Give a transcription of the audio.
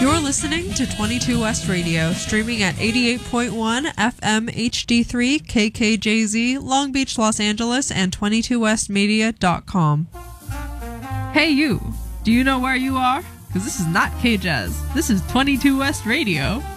You're listening to 22 West Radio, streaming at 88.1 FM HD3 KKJZ, Long Beach, Los Angeles, and 22westmedia.com. Hey you, do you know where you are? Because this is not K-Jazz. This is 22 West Radio.